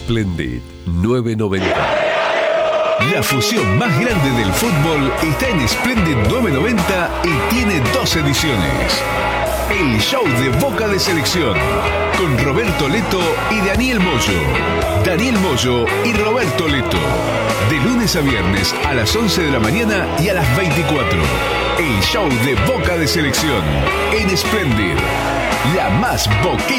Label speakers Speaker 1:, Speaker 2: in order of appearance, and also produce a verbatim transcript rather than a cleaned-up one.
Speaker 1: Splendid nueve noventa. La fusión más grande del fútbol está en Splendid nueve noventa y tiene dos ediciones. El show de Boca de Selección con Roberto Leto y Daniel Moyo. Daniel Moyo y Roberto Leto. De lunes a viernes a las once de la mañana y a las veinticuatro. El show de Boca de Selección en Splendid. La más boqueta